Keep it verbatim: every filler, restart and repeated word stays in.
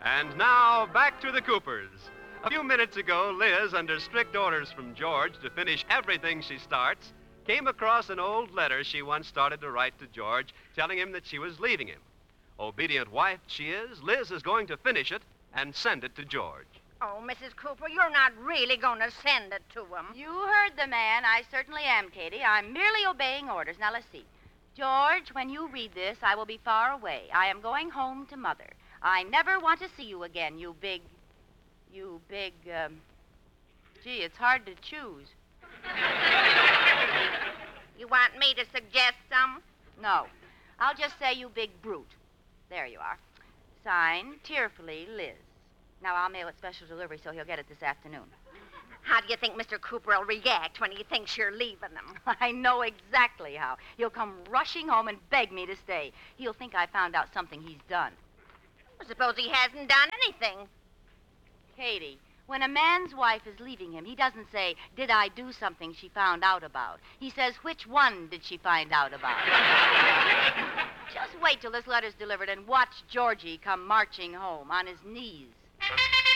And now, back to the Coopers. A few minutes ago, Liz, under strict orders from George to finish everything she starts, came across an old letter she once started to write to George, telling him that she was leaving him. Obedient wife she is, Liz is going to finish it and send it to George. Oh, Missus Cooper, you're not really going to send it to him. You heard the man. I certainly am, Katie. I'm merely obeying orders. Now, let's see. George, when you read this, I will be far away. I am going home to Mother. I never want to see you again, you big... You big, um... Gee, it's hard to choose. You want me to suggest some? No. I'll just say you big brute. There you are. Signed, tearfully, Liz. Now, I'll mail it special delivery so he'll get it this afternoon. How do you think Mister Cooper will react when he thinks you're leaving him? I know exactly how. He'll come rushing home and beg me to stay. He'll think I found out something he's done. I suppose he hasn't done anything. Katie, when a man's wife is leaving him, he doesn't say, did I do something she found out about? He says, which one did she find out about? Just wait till this letter's delivered and watch Georgie come marching home on his knees.